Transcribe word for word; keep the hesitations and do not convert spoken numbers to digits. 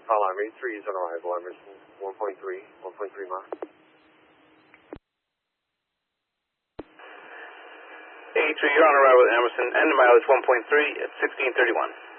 Alarm eight three is on arrival, Emerson, one point three, one point three miles. eight three, you're on arrival at Emerson, and the mileage one point three at sixteen thirty-one.